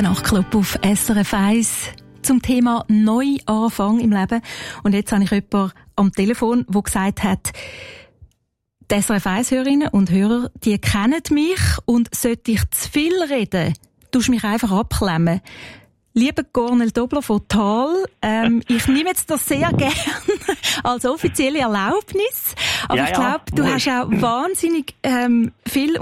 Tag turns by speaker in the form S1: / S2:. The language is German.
S1: Der Nachtclub auf SRF 1 zum Thema Neuanfang im Leben. Und jetzt habe ich jemanden am Telefon, der gesagt hat, die SRF 1-Hörerinnen und Hörer, die kennen mich und sollte ich zu viel reden, tust mich einfach abklemmen. Lieber Cornel Dobler von Thal, ich nehme jetzt das sehr gern als offizielle Erlaubnis, aber ich glaube, du hast auch wahnsinnig viel